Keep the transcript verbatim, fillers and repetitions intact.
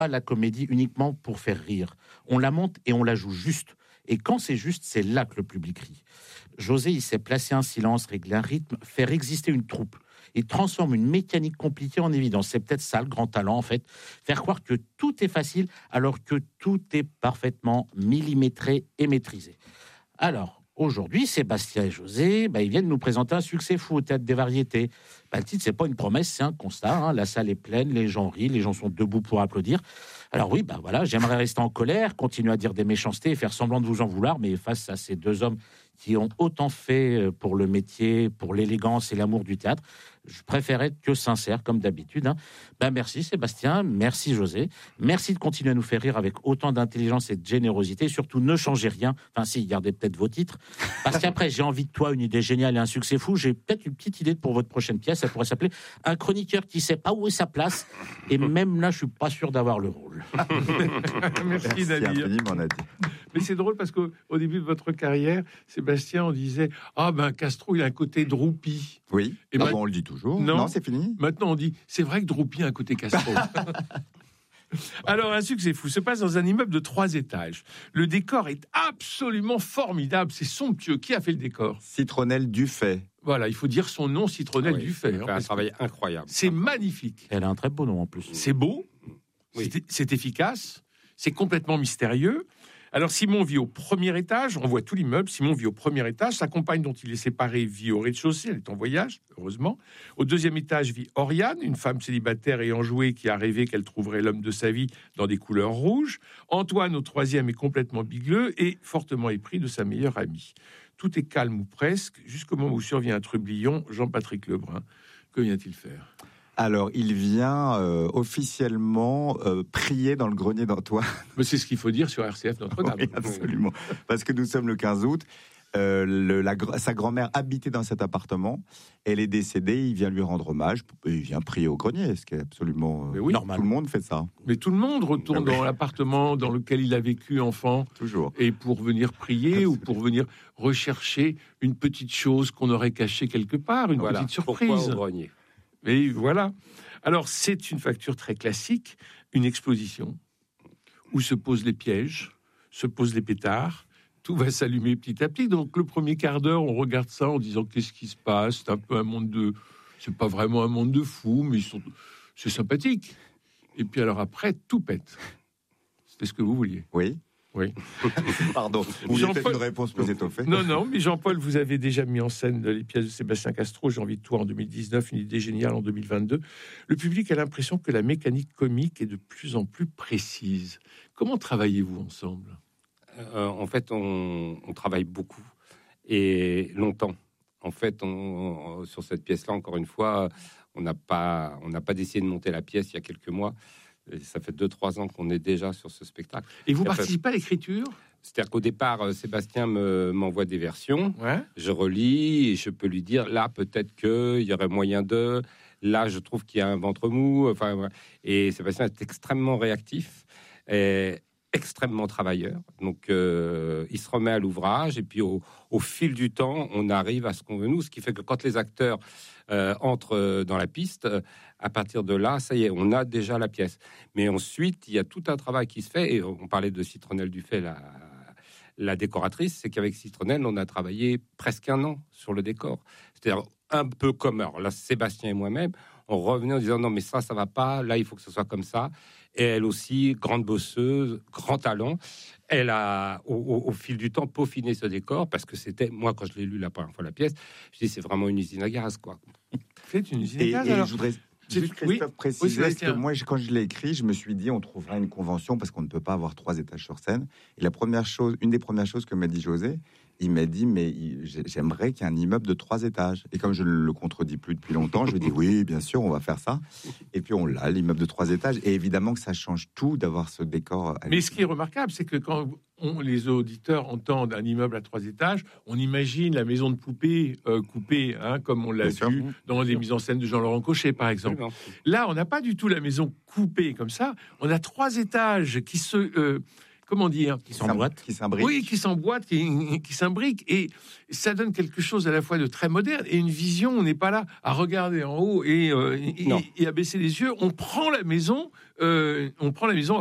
pas la comédie uniquement pour faire rire. On la monte et on la joue juste. Et quand c'est juste, c'est là que le public rit. José, il sait placer un silence, régler un rythme, faire exister une troupe. Il transforme une mécanique compliquée en évidence. C'est peut-être ça le grand talent, en fait. Faire croire que tout est facile alors que tout est parfaitement millimétré et maîtrisé. Alors, aujourd'hui, Sébastien et José, bah, ils viennent nous présenter un succès fou au Théâtre des Variétés. Bah, le titre, c'est pas une promesse, c'est un constat. Hein. La salle est pleine, les gens rient, les gens sont debout pour applaudir. Alors oui, bah voilà, j'aimerais rester en colère, continuer à dire des méchancetés et faire semblant de vous en vouloir, mais face à ces deux hommes qui ont autant fait pour le métier, pour l'élégance et l'amour du théâtre, je préfère être que sincère, comme d'habitude. Hein. Ben merci Sébastien, merci José, merci de continuer à nous faire rire avec autant d'intelligence et de générosité. Surtout, ne changez rien. Enfin si, gardez peut-être vos titres. Parce qu'après, j'ai envie de toi, une idée géniale et un succès fou. J'ai peut-être une petite idée pour votre prochaine pièce. Elle pourrait s'appeler « Un chroniqueur qui sait pas où est sa place ». Et même là, je suis pas sûr d'avoir le rôle. Merci, merci Nadir. Mais c'est drôle parce qu'au au début de votre carrière, Sébastien, on disait « Ah ben, Castro, il a un côté Droupi ». Oui, et ah, ma... bon, on le dit toujours. Non, non c'est fini. Maintenant, on dit « C'est vrai que Droupi a un côté Castro ». Alors, un succès fou se passe dans un immeuble de trois étages. Le décor est absolument formidable, c'est somptueux. Qui a fait le décor ? Citronnelle Dufay. Voilà, il faut dire son nom, Citronnelle ah oui, Dufay. Hein, un travail incroyable. C'est magnifique. Elle a un très beau nom en plus. C'est beau, oui. c'est, c'est efficace, c'est complètement mystérieux. Alors, Simon vit au premier étage, on voit tout l'immeuble. Simon vit au premier étage, sa compagne dont il est séparé vit au rez-de-chaussée, elle est en voyage, heureusement. Au deuxième étage vit Oriane, une femme célibataire et enjouée qui a rêvé qu'elle trouverait l'homme de sa vie dans des couleurs rouges. Antoine, au troisième, est complètement bigleux et fortement épris de sa meilleure amie. Tout est calme ou presque, jusqu'au moment où survient un trublion, Jean-Patrick Lebrun. Que vient-il faire ? Alors, il vient euh, officiellement euh, prier dans le grenier d'Antoine. Mais c'est ce qu'il faut dire sur R C F Notre-Dame. Oui, absolument. Parce que nous sommes le quinze août. Euh, le, la, sa grand-mère habitait dans cet appartement. Elle est décédée. Il vient lui rendre hommage. Il vient prier au grenier, ce qui est absolument euh, oui, normal. Tout le monde fait ça. Mais tout le monde retourne dans l'appartement dans lequel il a vécu enfant. Toujours. Et pour venir prier absolument. Ou pour venir rechercher une petite chose qu'on aurait cachée quelque part, une voilà. petite surprise. Pourquoi au grenier ? Et voilà. Alors, c'est une facture très classique, une explosion, où se posent les pièges, se posent les pétards, tout va s'allumer petit à petit. Donc, le premier quart d'heure, on regarde ça en disant qu'est-ce qui se passe. C'est un peu un monde de... C'est pas vraiment un monde de fous, mais ils sont... c'est sympathique. Et puis alors après, tout pète. C'était ce que vous vouliez. Oui. Oui. Pardon. Vous avez peut-être une réponse plus étoffée. Non, non, mais Jean-Paul, vous avez déjà mis en scène les pièces de Sébastien Castro. J'ai envie de toi en deux mille dix-neuf, une idée géniale en deux mille vingt-deux. Le public a l'impression que la mécanique comique est de plus en plus précise. Comment travaillez-vous ensemble ? euh, En fait, on, on travaille beaucoup et longtemps. En fait, on, on, sur cette pièce-là, encore une fois, on n'a pas, on n'a pas décidé de monter la pièce il y a quelques mois. Et ça fait deux trois ans qu'on est déjà sur ce spectacle. Et vous et participez fait, à l'écriture ? C'est-à-dire qu'au départ, Sébastien me, m'envoie des versions. Ouais. Je relis et je peux lui dire, là, peut-être qu'il y aurait moyen de... Là, je trouve qu'il y a un ventre mou. Enfin, et Sébastien est extrêmement réactif et extrêmement travailleur. Donc, euh, il se remet à l'ouvrage. Et puis, au, au fil du temps, on arrive à ce qu'on veut nous. Ce qui fait que quand les acteurs euh, entrent dans la piste... À partir de là, ça y est, on a déjà la pièce. Mais ensuite, il y a tout un travail qui se fait. Et on parlait de Citronnelle Dufay, la, la décoratrice. C'est qu'avec Citronnelle, on a travaillé presque un an sur le décor. C'est-à-dire un peu comme... Alors là, Sébastien et moi-même, on revenait en disant non, mais ça, ça va pas. Là, il faut que ce soit comme ça. Et elle aussi, grande bosseuse, grand talent. Elle a, au, au, au fil du temps, peaufiné ce décor parce que c'était... Moi, quand je l'ai lu la première fois, la pièce, je dis c'est vraiment une usine à gaz, quoi. C'est une usine à gaz, et, alors. Et je voudrais... Juste Christophe oui, préciser, oui, que moi, quand je l'ai écrit, je me suis dit, on trouvera une convention parce qu'on ne peut pas avoir trois étages sur scène. Et la première chose, une des premières choses que m'a dit José, il m'a dit, mais j'aimerais qu'il y ait un immeuble de trois étages. Et comme je ne le contredis plus depuis longtemps, je lui ai dit, oui, bien sûr, on va faire ça. Et puis on l'a, l'immeuble de trois étages. Et évidemment que ça change tout d'avoir ce décor. Mais ce qui est remarquable, c'est que quand on, les auditeurs entendent un immeuble à trois étages, on imagine la maison de poupée euh, coupée, hein, comme on l'a bien vu sûr. Dans les mises en scène de Jean-Laurent Cochet, par exemple. Là, on n'a pas du tout la maison coupée comme ça. On a trois étages qui se... Euh, comment dire, qui s'emboîte, qui s'imbrique, oui, qui s'emboîte, qui, qui s'imbrique, et ça donne quelque chose à la fois de très moderne et une vision. On n'est pas là à regarder en haut et, euh, et, et à baisser les yeux. On prend la maison, euh, on prend la maison